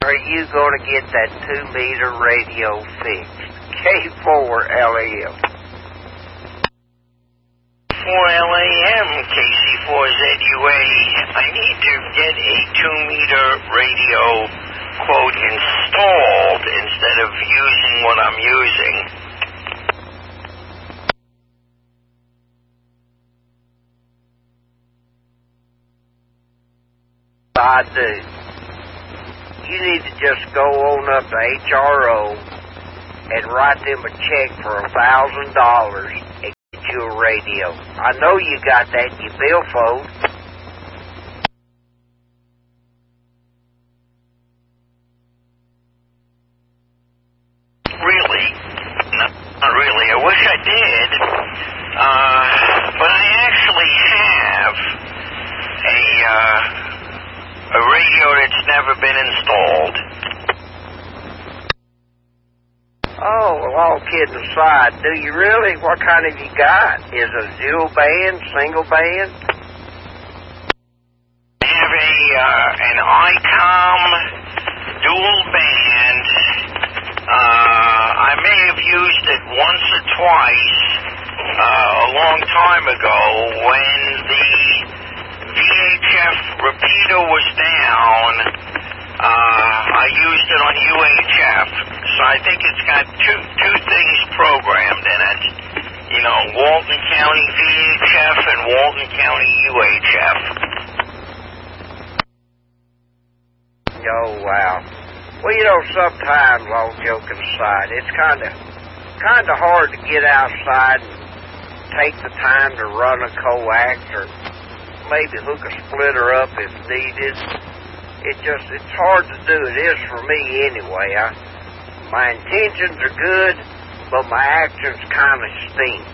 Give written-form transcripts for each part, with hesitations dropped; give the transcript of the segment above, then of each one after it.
are you going to get that 2-meter radio fixed? K4LAM. 4LAM, KC4ZUA. I need to get a 2-meter radio, quote, installed instead of using what I'm using. I do. You need to just go on up to HRO and write them a check for $1,000 and get you a radio. I know you got that in your billfold. Really? Not really. I wish I did. But I actually have a radio that's never been installed. Oh, well, all kidding aside, do you really? What kind have you got? Is it a dual band, single band? I have an ICOM dual band. I may have used it once or twice a long time ago when the VHF repeater was down. I used it on UHF, so I think it's got two things programmed in it. You know, Walton County VHF and Walton County UHF. Oh, wow. Well, you know, sometimes, all joking aside, it's kind of hard to get outside and take the time to run a coax or maybe hook a splitter up if needed. It's hard to do. It is for me anyway. My intentions are good, but my actions kind of stink.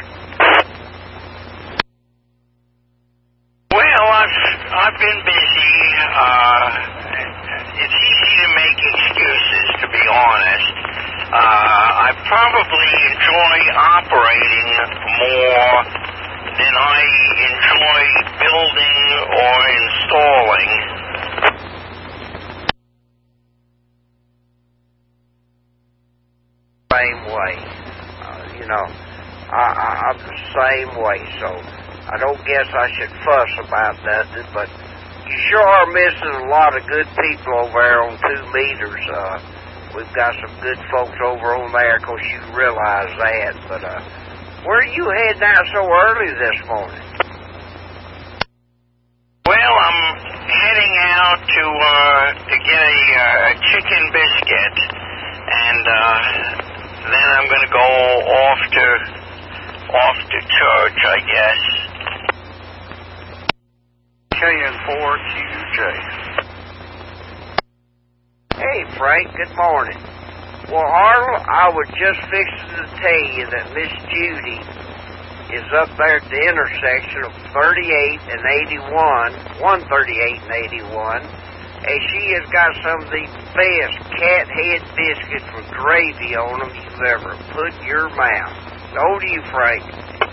Well, I've been busy. It's easy to make excuses, to be honest. I probably enjoy operating more than I enjoy building or installing. Same way. You know, I'm the same way, so I don't guess I should fuss about nothing, but you sure are missing a lot of good people over there on 2 meters. We've got some good folks over on there, of course you realize that, but where are you heading out so early this morning? Well, I'm heading out to get a chicken biscuit, and then I'm going to go off to church, I guess. KN4QJ. Hey, Frank, good morning. Well, Arnold, I was just fixing to tell you that Miss Judy is up there at the intersection of 38 and 81, 138 and 81, and she has got some of the best cat head biscuits with gravy on them you've ever put in your mouth. Over to you, Frank.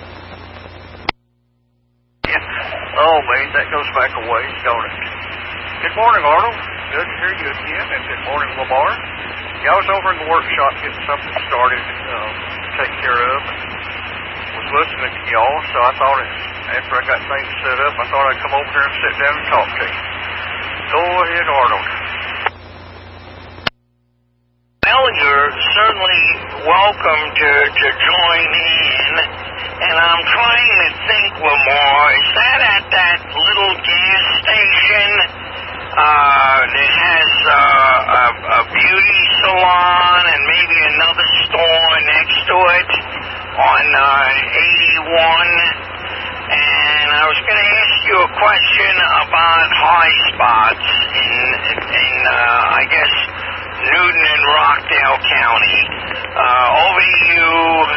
Oh, man, that goes back a ways, don't it? Good morning, Arnold. Good to hear you again, and good morning, Lamar. Yeah, I was over in the workshop getting something started to take care of, and was listening to y'all, so I thought after I got things set up, I thought I'd come over here and sit down and talk to you. Go ahead, Arnold. Well, you're certainly welcome to join in, and I'm trying to think, Lamar, is that at that little gas station that has a beauty salon and maybe another store next to it on 81? And I was going to ask you a question about high spots in I guess, Newton and Rockdale County. Over to you,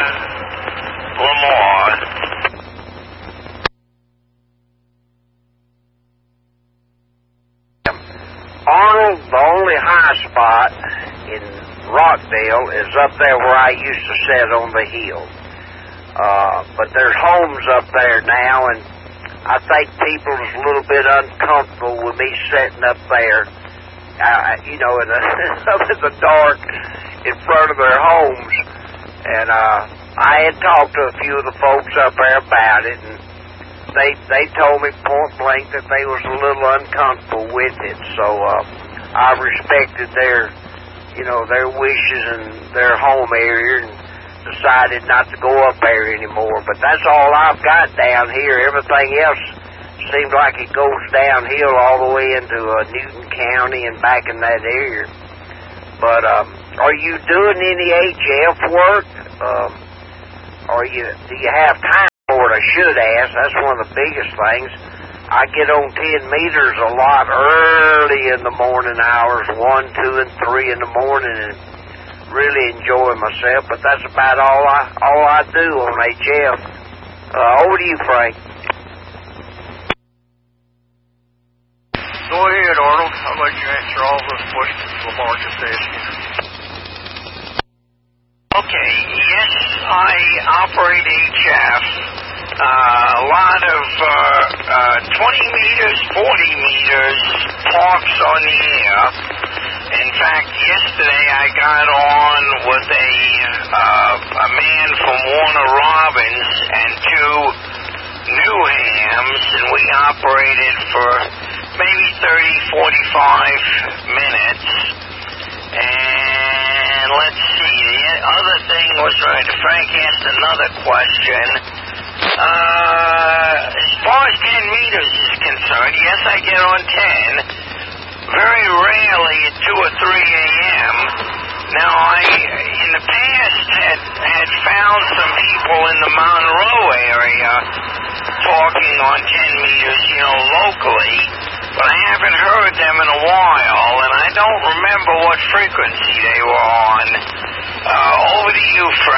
Lamar. Arnold, the only high spot in Rockdale is up there where I used to sit on the hill. But there's homes up there now, and I think people is a little bit uncomfortable with me sitting up there up in the dark in front of their homes. And I had talked to a few of the folks up there about it, and they told me point blank that they was a little uncomfortable with it. So I respected their wishes and their home area, and decided not to go up there anymore. But that's all I've got down here. Everything else seems like it goes downhill all the way into Newton County and back in that area. But are you doing any HF work? Do you have time for it? I should ask. That's one of the biggest things. I get on 10 meters a lot early in the morning hours, 1, 2, and 3 in the morning, and really enjoy myself. But that's about all I do on HF. Over to you, Frank. Go ahead, Arnold. I'll let you answer all those questions Lamar just asked you. Okay, yes, I operate HF. A lot of 20 meters, 40 meters parks on the air. In fact, yesterday I got on with a man from Warner Robins and 2 Newhams, and we operated for maybe 30, 45 minutes. And let's see, the other thing was, Frank asked another question. As far as 10 meters is concerned, yes, I get on 10, very rarely at 2 or 3 a.m. Now, I, in the past, had found some people in the Monroe area talking on 10 meters, locally, but I haven't heard them in a while, and I don't remember what frequency they were on. Over to you,